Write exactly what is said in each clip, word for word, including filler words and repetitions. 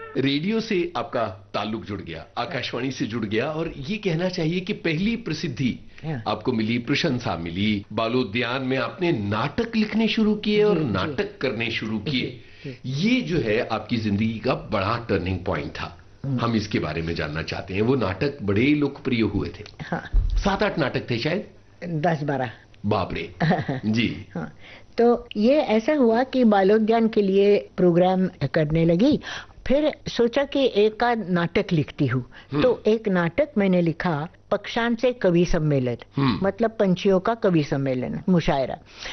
Radio से आपका ताल्लुक जुड़ गया, आकाशवाणी से जुड़ गया, और ये कहना चाहिए कि पहली प्रसिद्धि आपको मिली, प्रशंसा मिली। बालोद्यान में आपने नाटक लिखने शुरू किए और नाटक करने शुरू किए। ये जो है आपकी जिंदगी का बड़ा टर्निंग पॉइंट था। हम इसके बारे में जानना चाहते हैं। वो नाटक बड़े लोकप्रिय हुए थे। हाँ। सात आठ नाटक थे शायद, दस बारह। बाप रे। जी। हाँ, तो ये ऐसा हुआ कि बालोद्यान के लिए प्रोग्राम करने लगी। फिर सोचा कि एक आध नाटक लिखती हूँ, तो एक नाटक मैंने लिखा, पक्षांश से कवि सम्मेलन, मतलब पंछियों का कवि सम्मेलन, मुशायरा।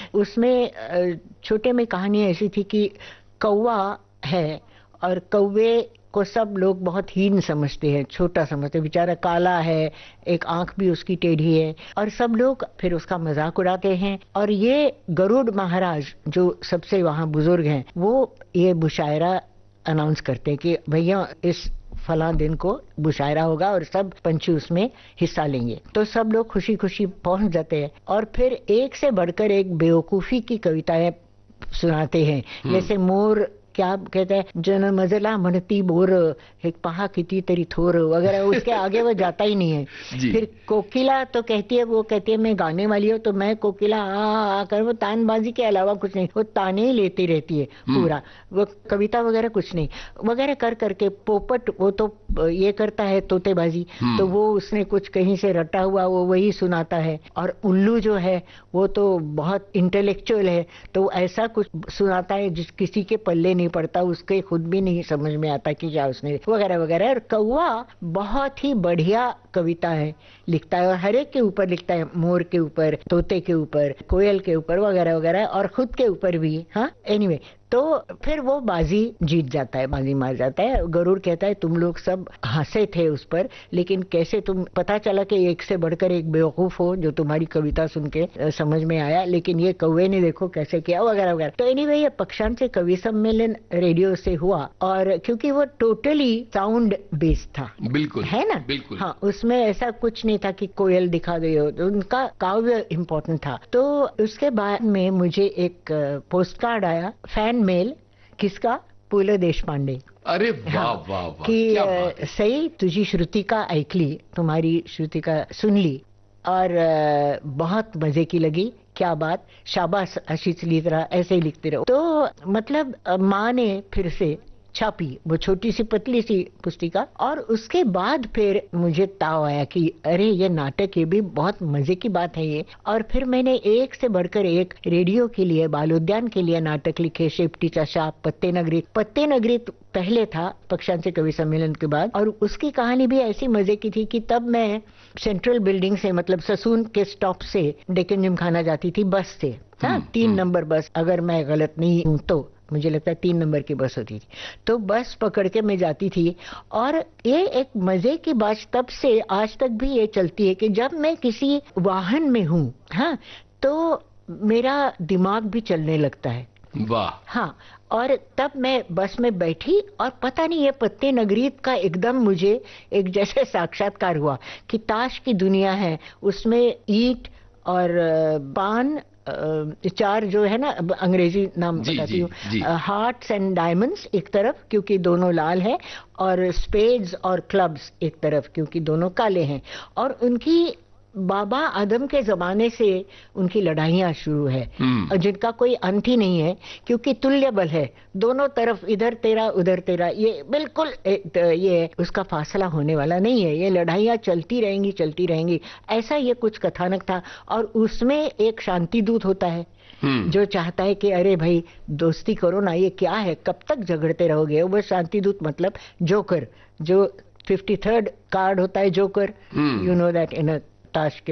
उसमें छोटे में कहानी ऐसी थी कि कौवा है और कौवे को सब लोग बहुत हीन समझते हैं, छोटा समझते हैं, बेचारा काला है, एक आंख भी उसकी टेढ़ी है, और सब लोग फिर उसका मजाक उड़ाते हैं। और ये गरुड़ महाराज जो सबसे वहाँ बुजुर्ग हैं, वो ये मुशायरा अनाउंस करते हैं कि भैया इस फला दिन को मुशायरा होगा और सब पंछी उसमें हिस्सा लेंगे। तो सब लोग खुशी खुशी पहुंच जाते हैं और फिर एक से बढ़कर एक बेवकूफी की कविताएं सुनाते हैं। जैसे मोर क्या कहता है, जन मजला मनती बोर, एक पहा किती तरी थोर वगैरह, उसके आगे वो जाता ही नहीं है। फिर कोकिला तो कहती है, वो कहती है मैं गाने वाली हूँ, तो मैं कोकिला आ कर, वो तानबाजी के अलावा कुछ नहीं, वो ताने ही लेती रहती है पूरा, वो कविता वगैरह कुछ नहीं वगैरह कर करके। पोपट वो तो ये करता है तोतेबाजी, तो वो उसने कुछ कहीं से रटा हुआ वो वही सुनाता है। और उल्लू जो है वो तो बहुत इंटेलेक्चुअल है, तो ऐसा कुछ सुनाता है जिस किसी के पल्ले नहीं पड़ता, उसके खुद भी नहीं समझ में आता कि क्या उसने, वगैरह वगैरह। और कौवा बहुत ही बढ़िया कविता है, लिखता है, और हर एक के ऊपर लिखता है, मोर के ऊपर, तोते के ऊपर, कोयल के ऊपर, वगैरह वगैरह, और खुद के ऊपर भी। हाँ, एनीवे, तो फिर वो बाजी जीत जाता है, बाजी मार जाता है। गरुड़ कहता है तुम लोग सब हंसे थे उस पर, लेकिन कैसे तुम, पता चला कि एक से बढ़कर एक बेवकूफ हो जो तुम्हारी कविता सुन के समझ में आया, लेकिन ये कौवे ने देखो कैसे किया, वगैरह वगैरह। तो एनीवे, ये पक्षांश से कवि सम्मेलन रेडियो से हुआ, और क्योंकि वो टोटली साउंड बेस्ड था, बिल्कुल है ना, बिल्कुल। हाँ, उसमें ऐसा कुछ नहीं था कि कोयल दिखा गई हो, तो उनका काव्य इम्पोर्टेंट था। तो उसके बाद में मुझे एक पोस्ट कार्ड आया, फैन मेल, किसका, पु ल देशपांडे। अरे वाह वाह वाह, कि क्या बात है। सई तुझी श्रुतिका ऐकली, तुम्हारी श्रुतिका सुन ली और बहुत मजे की लगी, क्या बात, शाबाश, अशीच लिख रहा, ऐसे ही लिखते रहो। तो मतलब माँ ने फिर से छापी वो छोटी सी पतली सी पुस्तिका, और उसके बाद फिर मुझे ताव आया कि अरे ये नाटक, ये भी बहुत मजे की बात है ये। और फिर मैंने एक से बढ़कर एक रेडियो के लिए, बालोद्यान के लिए नाटक लिखे, शेपटीचा शाप, पत्ते नगरी। पत्ते नगरी पहले था पक्षांश से कवि सम्मेलन के बाद, और उसकी कहानी भी ऐसी मजे की थी कि तब मैं सेंट्रल बिल्डिंग से, मतलब ससून के स्टॉप से डेक्कन जिमखाना जाती थी बस से। हाँ, तीन नंबर बस, अगर मैं गलत नहीं हूँ तो मुझे लगता है तीन नंबर की बस होती थी। तो बस पकड़ के मैं जाती थी, और ये एक मजे की बात तब से आज तक भी ये चलती है कि जब मैं किसी वाहन में हूँ, हाँ, तो मेरा दिमाग भी चलने लगता है। वाह। हाँ, और तब मैं बस में बैठी, और पता नहीं ये पत्ते नगरी का एकदम मुझे एक जैसे साक्षात्कार हुआ कि ताश की दुनिया है, उसमें ईंट और पान, चार जो है ना, अंग्रेजी नाम बताती हूँ, हार्ट्स एंड डायमंड्स एक तरफ क्योंकि दोनों लाल हैं, और स्पेड्स और क्लब्स एक तरफ क्योंकि दोनों काले हैं। और उनकी बाबा आदम के जमाने से उनकी लड़ाइयाँ शुरू है, और जिनका कोई अंत ही नहीं है, क्योंकि तुल्य बल है दोनों तरफ, इधर तेरा उधर तेरा, ये बिल्कुल ये उसका फासला होने वाला नहीं है, ये लड़ाइयाँ चलती रहेंगी चलती रहेंगी, ऐसा ये कुछ कथानक था। और उसमें एक शांति दूत होता है जो चाहता है कि अरे भाई दोस्ती करो ना, ये क्या है, कब तक झगड़ते रहोगे। वो शांति दूत मतलब जोकर, जो फिफ्टी थर्ड कार्ड होता है joker, you know that in अ ताश के